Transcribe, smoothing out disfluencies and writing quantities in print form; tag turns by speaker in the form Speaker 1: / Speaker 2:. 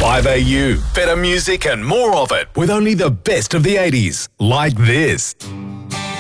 Speaker 1: 5AU. Better music and more of it with only the best of the 80s. Like this.